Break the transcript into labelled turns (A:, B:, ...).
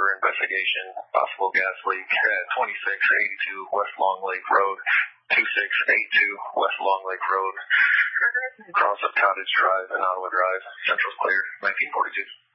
A: order investigation, possible gas leak at 2682 West Long Lake Road, 2682 West Long Lake Road, across of Cottage Drive and Ottawa Drive. Central's cleared, 1942.